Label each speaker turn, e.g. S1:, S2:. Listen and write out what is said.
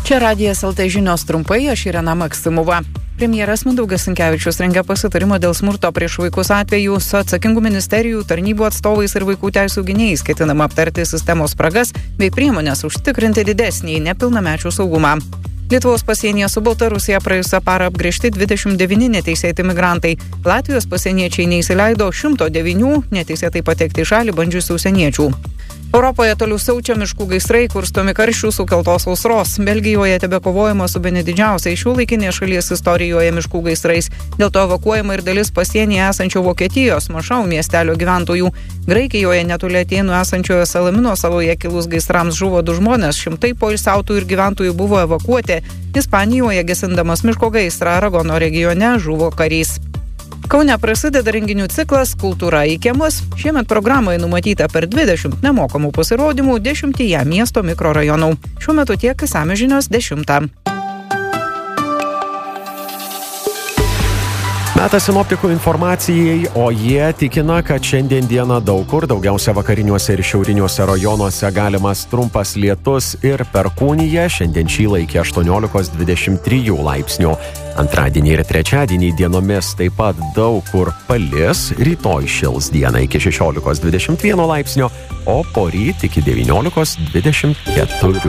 S1: Čia Radijas LT žinios trumpai, aš Irena Maksimova. Premjeras Mindaugas Sinkevičius rengia pasitarimą dėl smurto prieš vaikus atvejų. Su atsakingų ministerijų, tarnybų atstovais ir vaikų teisių gynėjais ketinama aptarti sistemos spragas bei priemonės užtikrinti didesnį nepilnamečių saugumą. Lietuvos pasienyje su Baltarusija praėjusią parą apgręžti 29 neteisėti migrantai. Latvijos pasieniečiai neįsileido 109 neteisėtai patekti į šalį bandžiusių užsieniečių. Europoje toliau siaučia miškų gaisrai, kurstomi karščių sukeltos sausros. Belgijoje tebekovojama su bene didžiausiais šiuolaikinės šalies istorijoje miškų gaisrais. Dėl to evakuojama ir dalis pasienyje esančio Vokietijos Mašau miestelio gyventojų. Graikijoje netoli Atėnų esančioje Salamino saloje kilus gaisrams žuvo 2 žmonės, šimtai poilsiautojų ir gyventojų buvo evakuoti. Ispanijoje gesindamas miško gaisrą Aragono regione žuvo karys. Kaune prasideda renginių ciklas Kultūra į kiemus. Šiemet programoje numatyta per 20 nemokamų pasirodymų 10 miesto mikrorajonų. Šiuo metu tiek išsamios žinios 10.
S2: Metas sinoptikų informacijai, o jie tikina, kad šiandien dieną daug kur, daugiausia vakariniuose ir šiauriniuose rajonuose galimas trumpas lietus ir perkūnija, šiandien šyla iki 18-23 laipsnių. Antradienį ir trečiadienį dienomis taip pat daug kur palis, rytoj šils dieną iki 16-21 laipsnio, o poryt iki 19-24.